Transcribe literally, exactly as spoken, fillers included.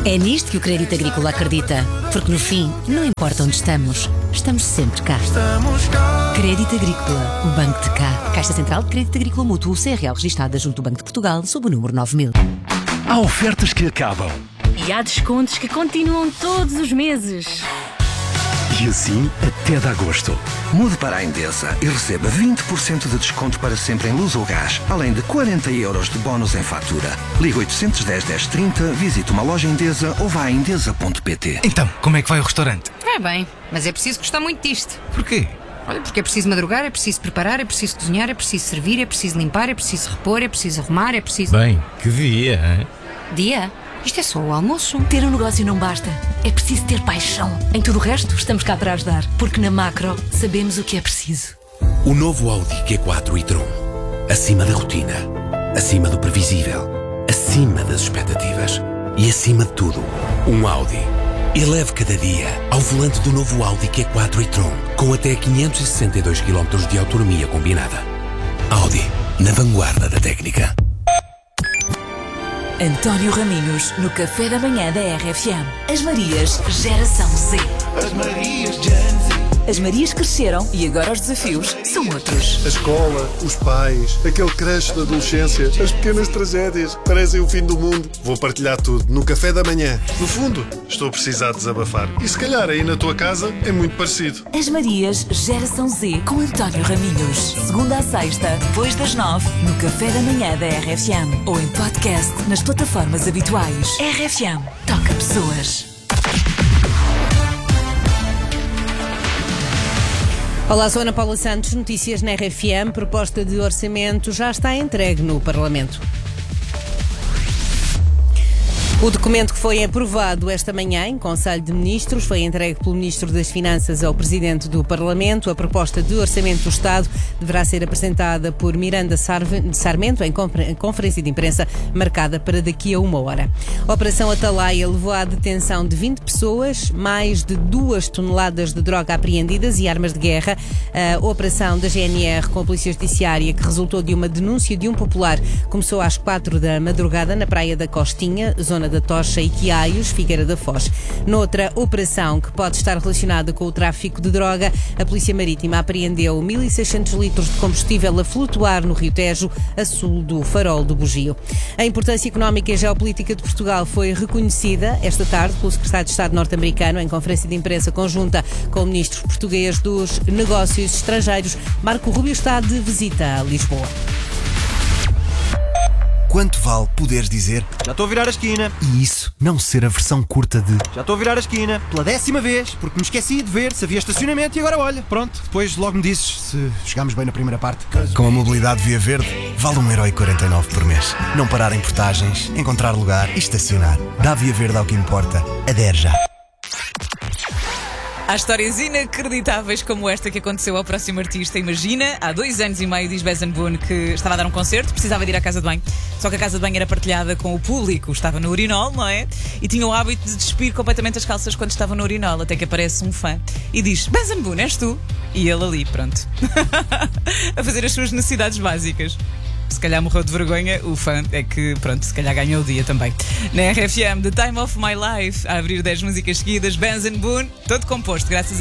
É nisto que o Crédito Agrícola acredita. Porque no fim, não importa onde estamos, estamos sempre cá. Crédito Agrícola, o banco de cá. Caixa Central de Crédito Agrícola Mútuo, C R L registada junto do Banco de Portugal, sob o número nove mil. Há ofertas que acabam. E há descontos que continuam todos os meses. E assim até de agosto. Mude para a Endesa e receba vinte por cento de desconto para sempre em luz ou gás, além de quarenta euros de bónus em fatura. Ligue oitocentos e dez, dez trinta, visite uma loja Endesa ou vá a endesa ponto pt. Então, como é que vai o restaurante? Vai bem, mas é preciso gostar muito disto. Porquê? Olha, porque é preciso madrugar, é preciso preparar, é preciso cozinhar, é preciso servir, é preciso limpar, é preciso repor, é preciso arrumar, é preciso... Bem, que dia, hein? Dia? Isto é só o almoço. Ter um negócio não basta. É preciso ter paixão. Em tudo o resto, estamos cá para ajudar. Porque na Macro, sabemos o que é preciso. O novo Audi Q quatro e-tron. Acima da rotina. Acima do previsível. Acima das expectativas. E acima de tudo, um Audi. Eleve cada dia ao volante do novo Audi Q quatro e-tron, com até quinhentos e sessenta e dois quilómetros de autonomia combinada. Audi, na vanguarda da técnica. António Raminhos, no café da manhã da R F M. As Marias, geração Z. As Marias Gen Z. As Marias cresceram e agora os desafios são outros. A escola, os pais, aquele crush da adolescência, as pequenas tragédias, parecem o fim do mundo. Vou partilhar tudo no café da manhã. No fundo, estou a precisar desabafar. E se calhar aí na tua casa é muito parecido. As Marias, geração Z, com António Raminhos. Segunda a sexta, depois das nove, no café da manhã da R F M. Ou em podcast nas plataformas habituais. R F M. Toca pessoas. Olá, sou Ana Paula Santos, notícias na R F M. Proposta de orçamento já está entregue no Parlamento. O documento que foi aprovado esta manhã em Conselho de Ministros foi entregue pelo Ministro das Finanças ao Presidente do Parlamento. A proposta de orçamento do Estado deverá ser apresentada por Miranda Sarmento em conferência de imprensa marcada para daqui a uma hora. A Operação Atalaia levou à detenção de vinte pessoas, mais de duas toneladas de droga apreendidas e armas de guerra. A operação da G N R com a Polícia Judiciária, que resultou de uma denúncia de um popular, começou às quatro da madrugada na Praia da Costinha, zona da Tocha e Quiaios, Figueira da Foz. Noutra operação que pode estar relacionada com o tráfico de droga, a Polícia Marítima apreendeu mil e seiscentos litros de combustível a flutuar no Rio Tejo, a sul do Farol do Bugio. A importância económica e geopolítica de Portugal foi reconhecida esta tarde pelo Secretário de Estado norte-americano em conferência de imprensa conjunta com o Ministro português dos Negócios Estrangeiros. Marco Rubio está de visita a Lisboa. Quanto vale poderes dizer já estou a virar a esquina e isso não ser a versão curta de já estou a virar a esquina pela décima vez, porque me esqueci de ver se havia estacionamento e agora olha, pronto, depois logo me dizes se chegámos bem na primeira parte. Com a mobilidade Via Verde, vale um euro e quarenta e nove por mês. Não parar em portagens, encontrar lugar e estacionar. Dá Via Verde ao que importa. Adere já. Há histórias inacreditáveis como esta que aconteceu ao próximo artista. Imagina, há dois anos e meio, diz Besan Boone, que estava a dar um concerto, precisava de ir à casa de banho, só que a casa de banho era partilhada com o público, estava no urinol, não é? E tinha o hábito de despir completamente as calças quando estava no urinol, até que aparece um fã e diz: Besan Boone, és tu? E ele ali, pronto, a fazer as suas necessidades básicas. Se calhar morreu de vergonha, o fã é que, pronto, se calhar ganhou o dia também. Na R F M, The Time of My Life, a abrir dez músicas seguidas, Besan Boone, todo composto, graças a